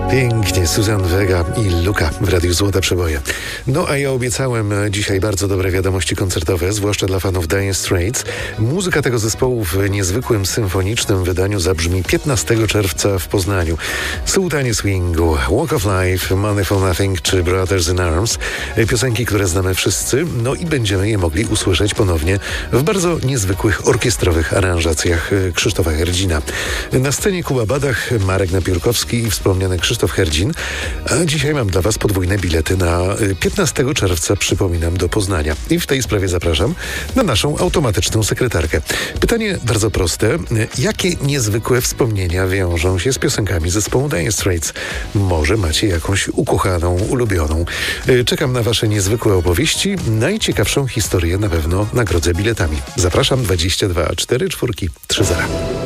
Pięknie, Suzanne Vega i Luka w Radiu Złote Przeboje. No a ja obiecałem dzisiaj bardzo dobre wiadomości koncertowe, zwłaszcza dla fanów Dire Straits. Muzyka tego zespołu w niezwykłym symfonicznym wydaniu zabrzmi 15 czerwca w Poznaniu. Sułtanie swingu, Walk of Life, Money for Nothing czy Brothers in Arms. Piosenki, które znamy wszyscy, no i będziemy je mogli usłyszeć ponownie w bardzo niezwykłych orkiestrowych aranżacjach Krzysztofa Herdzina. Na scenie Kuba Badach, Marek Napiórkowski i wspomniany Krzysztof Herdzin. A dzisiaj mam dla Was podwójne bilety na 15 czerwca, przypominam, do Poznania. I w tej sprawie zapraszam na naszą automatyczną sekretarkę. Pytanie bardzo proste. Jakie niezwykłe wspomnienia wiążą się z piosenkami zespołu Dire Straits? Może macie jakąś ukochaną, ulubioną. Czekam na Wasze niezwykłe opowieści. Najciekawszą historię na pewno nagrodzę biletami. Zapraszam 22 4 4 3 0.